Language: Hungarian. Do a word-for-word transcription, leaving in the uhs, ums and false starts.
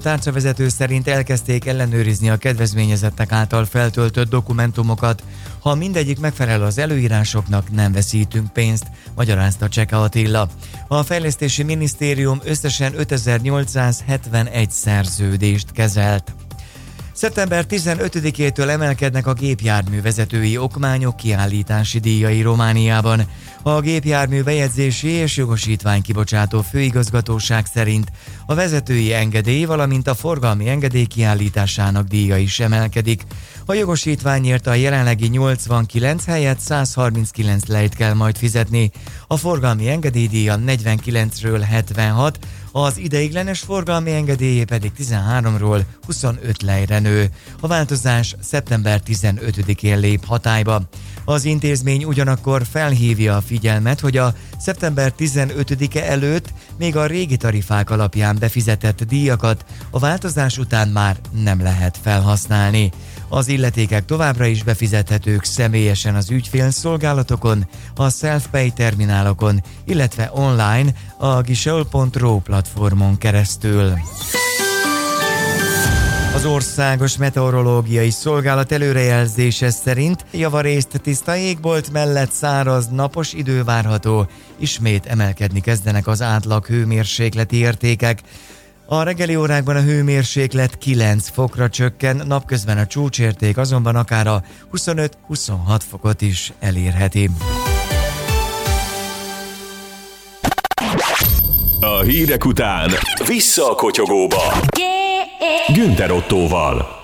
tárcavezető szerint elkezdték ellenőrizni a kedvezményezettek által feltöltött dokumentumokat. Ha mindegyik megfelel az előírásoknak, nem veszítünk pénzt, magyarázta Cseke Attila. A Fejlesztési Minisztérium összesen ötezer-nyolcszázhetvenegy szerződést kezelt. szeptember tizenötödikétől emelkednek a gépjárművezetői okmányok kiállítási díjai Romániában. A gépjármű bejegyzési és jogosítvány kibocsátó főigazgatóság szerint a vezetői engedély, valamint a forgalmi engedély kiállításának díja is emelkedik. A jogosítványért a jelenlegi nyolcvankilenc helyett száz harminckilenc lejt kell majd fizetni, a forgalmi engedélydíja negyvenkilencről hetvenhat, az ideiglenes forgalmi engedélyé pedig tizenháromról huszonöt lejre nő. A változás szeptember tizenötödikén lép hatályba. Az intézmény ugyanakkor felhívja a figyelmet, hogy a szeptember tizenötödike előtt még a régi tarifák alapján befizetett díjakat a változás után már nem lehet felhasználni. Az illetékek továbbra is befizethetők személyesen az ügyfélszolgálatokon, a self-pay terminálokon, illetve online a guichet pont ro platformon keresztül. Az Országos Meteorológiai Szolgálat előrejelzése szerint javarészt tiszta égbolt mellett száraz, napos idő várható, ismét emelkedni kezdenek az átlag hőmérsékleti értékek. A reggeli órákban a hőmérséklet kilenc fokra csökken, napközben a csúcsérték azonban akár a huszonöt-huszonhat fokot is elérheti. A hírek után vissza a kotyogóba. Günther Ottóval.